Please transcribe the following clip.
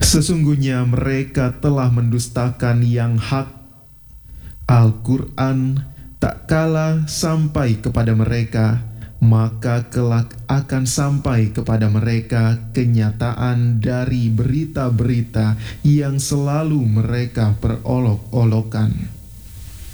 Sesungguhnya mereka telah mendustakan yang hak. Al-Quran tak kala sampai kepada mereka, maka kelak akan sampai kepada mereka kenyataan dari berita-berita yang selalu mereka perolok-olokkan.